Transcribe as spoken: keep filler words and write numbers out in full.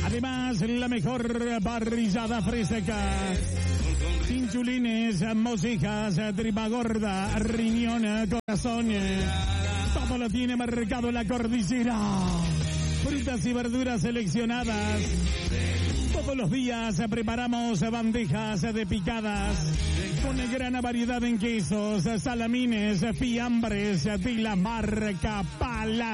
Además, la mejor parrillada fresca. Chinchulines, mocejas, tripa gorda, riñón, corazón. Todo lo tiene marcado la cordillera. Frutas y verduras seleccionadas. Todos los días preparamos bandejas de picadas con gran variedad en quesos, salamines, fiambres de la marca Pala.